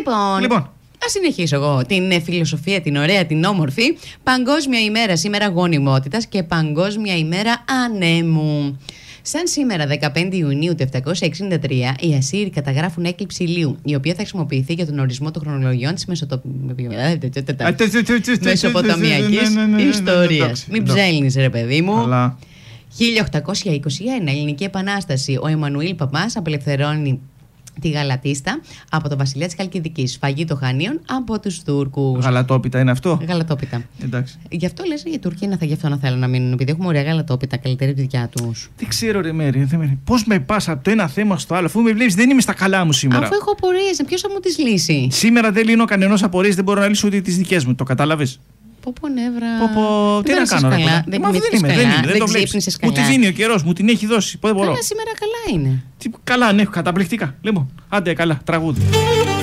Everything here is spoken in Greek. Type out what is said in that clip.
Λοιπόν. Ας συνεχίσω εγώ την φιλοσοφία, την ωραία, την όμορφη. Παγκόσμια ημέρα σήμερα γονιμότητας και Παγκόσμια ημέρα ανέμου. Σαν σήμερα, 15 Ιουνίου του 763, οι Ασσύριοι καταγράφουν έκλειψη ηλίου, η οποία θα χρησιμοποιηθεί για τον ορισμό των χρονολογιών της Μεσοποταμιακής ιστορίας. Μην ψέλνεις, ρε παιδί μου. 1821, Ελληνική Επανάσταση. Ο Εμμανουήλ Παπάς απελευθερώνει τη Γαλατίστα από το βασιλιά της Χαλκιδικής. Φαγή των Χανίων από τους Τούρκους. Γαλατόπιτα είναι αυτό. Γαλατόπιτα. Εντάξει. Γι' αυτό λες οι Τούρκοι να θα γι' αυτό να θέλουν να μείνουν, επειδή έχουμε ωραία γαλατόπιτα, καλύτερη από τη δικιά τους. Δεν ξέρω, ρε Μέρη. Πώς με πας από το ένα θέμα στο άλλο, αφού με βλέπεις δεν είμαι στα καλά μου σήμερα. Αφού έχω απορίες, ποιος θα μου τις λύσει. Σήμερα δεν λύνω κανενός απορίες, δεν μπορώ να λύσω ούτε τις δικές μου. Το κατάλαβες. Πω νεύρα. Τι να κάνω, καλά. Δεν ξύπνησες καλά. Μου τη δίνει ο καιρός, μου την έχει δώσει. Πότε μπορώ. Καλά, σήμερα καλά είναι. Καλά, ναι, καταπληκτικά. Λοιπόν, άντε καλά, τραγούδι.